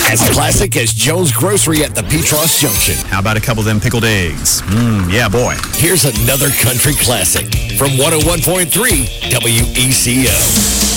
As classic as Joe's Grocery at the Petros Junction. How about a couple of them pickled eggs? Yeah, boy. Here's another country classic from 101.3 WECO.